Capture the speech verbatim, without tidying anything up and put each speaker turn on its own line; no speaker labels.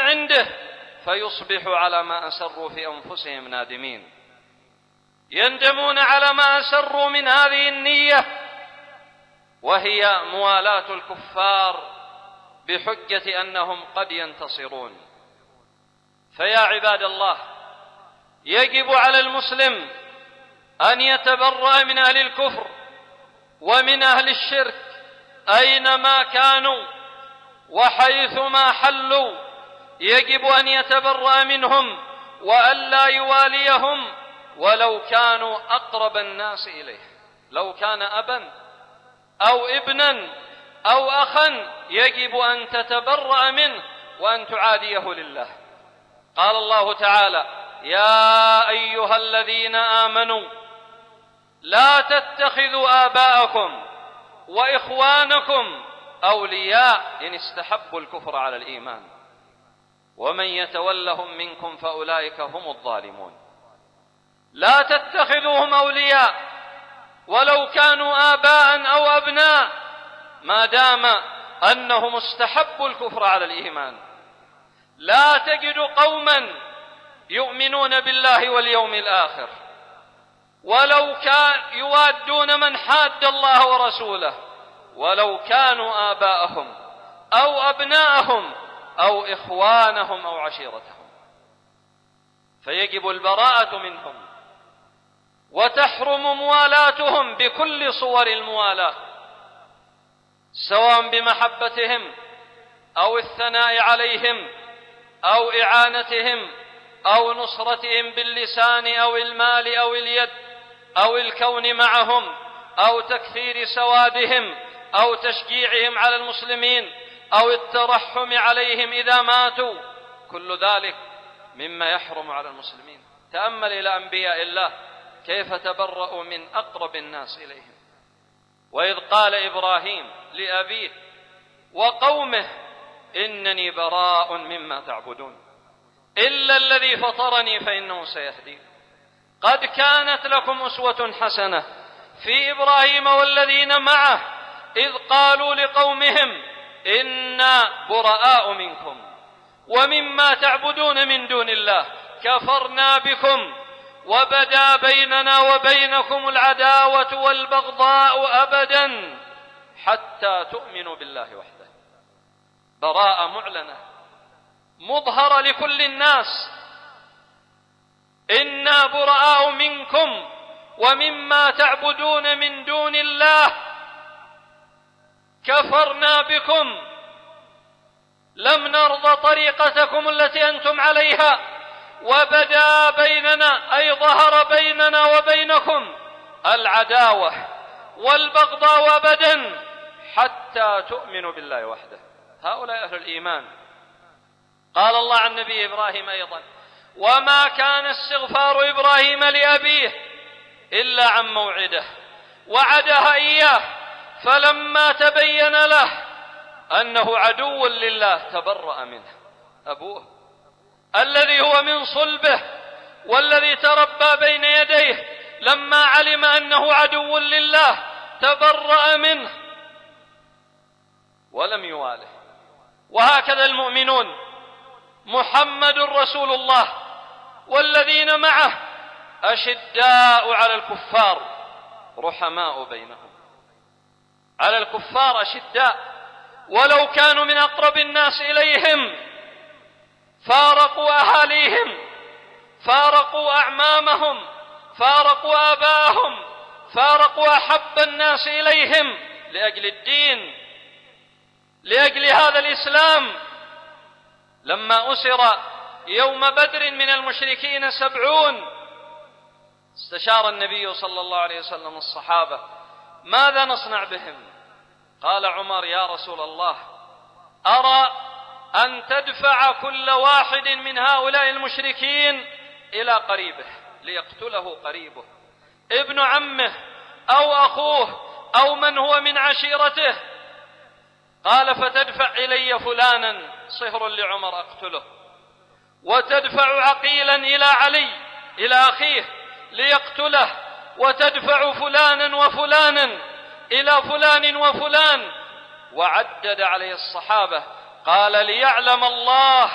عنده فيصبحوا على ما أسروا في أنفسهم نادمين، يندمون على ما أسروا من هذه النية، وهي موالاة الكفار بحجة أنهم قد ينتصرون. فيا عباد الله، يجب على المسلم أن يتبرأ من أهل الكفر ومن أهل الشرك أينما كانوا وحيثما حلوا، يجب أن يتبرأ منهم وألا يواليهم ولو كانوا أقرب الناس إليه. لو كان أبا أو ابنا أو أخا يجب أن تتبرأ منه وأن تعاديه لله. قال الله تعالى: يا أيها الذين آمنوا لا تتخذوا آباءكم وإخوانكم أولياء إن استحبوا الكفر على الإيمان ومن يتولهم منكم فأولئك هم الظالمون. لا تتخذوهم أولياء ولو كانوا آباء أو أبناء ما دام أنهم استحبوا الكفر على الإيمان. لا تجد قوما يؤمنون بالله واليوم الآخر ولو كان يوادون من حاد الله ورسوله ولو كانوا آباءهم أو أبناءهم أو إخوانهم أو عشيرتهم، فيجب البراءة منهم وتحرم موالاتهم بكل صور الموالاة، سواء بمحبتهم أو الثناء عليهم أو إعانتهم أو نصرتهم باللسان أو المال أو اليد أو الكون معهم أو تكثير سوادهم أو تشجيعهم على المسلمين أو الترحم عليهم إذا ماتوا. كل ذلك مما يحرم على المسلمين. تأمل إلى أنبياء الله كيف تبرأوا من أقرب الناس إليهم. وإذ قال إبراهيم لأبيه وقومه إنني براء مما تعبدون إلا الذي فطرني فإنه سيهدين. قد كانت لكم أسوة حسنة في إبراهيم والذين معه إذ قالوا لقومهم إنا براء منكم ومما تعبدون من دون الله كفرنا بكم وبدا بيننا وبينكم العداوة والبغضاء أبدا حتى تؤمنوا بالله وحده. براءة معلنة مظهرة لكل الناس. إنا براء منكم ومما تعبدون من دون الله كفرنا بكم لم نرضى طريقتكم التي أنتم عليها وبدا بيننا أي ظهر بيننا وبينكم العداوة والبغضاء أبدا حتى تؤمنوا بالله وحده. هؤلاء أهل الإيمان. قال الله عن نبي إبراهيم أيضا: وما كان استغفار إبراهيم لأبيه إلا عن موعده وعدها إياه فلما تبين له أنه عدو لله تبرأ منه. أبوه الذي هو من صلبه والذي تربى بين يديه لما علم أنه عدو لله تبرأ منه ولم يواله. وهكذا المؤمنون. محمد رسول الله والذين معه أشداء على الكفار رحماء بينهم. على الكفار أشداء ولو كانوا من أقرب الناس إليهم، فارقوا أهاليهم، فارقوا أعمامهم، فارقوا آباءهم، فارقوا أحب الناس إليهم لأجل الدين، لأجل هذا الإسلام. لما أسر يوم بدر من المشركين سبعون استشار النبي صلى الله عليه وسلم الصحابة: ماذا نصنع بهم؟ قال عمر: يا رسول الله، أرى أن تدفع كل واحد من هؤلاء المشركين إلى قريبه ليقتله قريبه، ابن عمه أو أخوه أو من هو من عشيرته. قال: فتدفع إلي فلانا صهر لعمر أقتله، وتدفع عقيلا إلى علي إلى أخيه ليقتله، وتدفع فلانا وفلانا إلى فلان وفلان. وعدد عليه الصحابة قال: ليعلم الله